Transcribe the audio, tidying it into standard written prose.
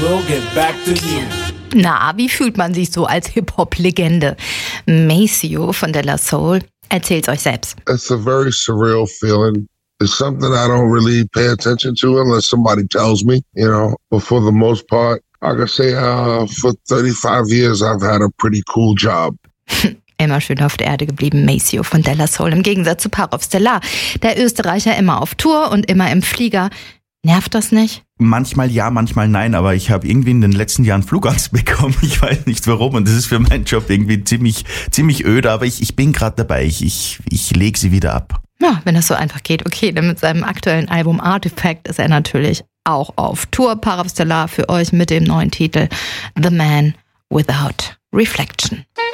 we'll get back to you. Na, wie fühlt man sich so als Hip-Hop-Legende? Maceo von De La Soul erzählt's euch selbst. It's a very surreal feeling. It's something I don't really pay attention to unless somebody tells me, but for the most part, I can say for 35 years I've had a pretty cool job. Immer schön auf der Erde geblieben, Maceo von De La Soul. Im Gegensatz zu Parov Stellar. Der Österreicher immer auf Tour und immer im Flieger. Nervt das nicht? Manchmal ja, manchmal nein, aber ich habe irgendwie in den letzten Jahren Flugangst bekommen. Ich weiß nicht warum und das ist für meinen Job irgendwie ziemlich öde, aber ich bin gerade dabei. Ich lege sie wieder ab. Ja, wenn das so einfach geht, okay. Denn mit seinem aktuellen Album Artifact ist er natürlich auch auf Tour. Parov Stellar für euch mit dem neuen Titel The Man Without Reflection.